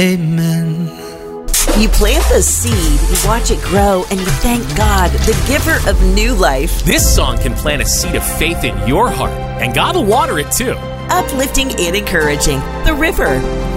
Amen. You plant the seed, you watch it grow, and you thank God, the giver of new life. This song can plant a seed of faith in your heart, and God will water it too. Uplifting and encouraging. The River.